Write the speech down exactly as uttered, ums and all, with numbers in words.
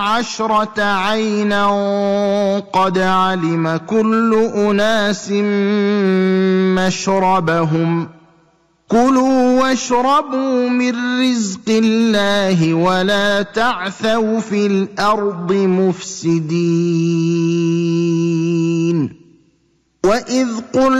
عشرة عينا قد علم كل أناس مشربهم كلوا واشربوا من رزق الله ولا تعثوا في الأرض مفسدين وإذ قلنا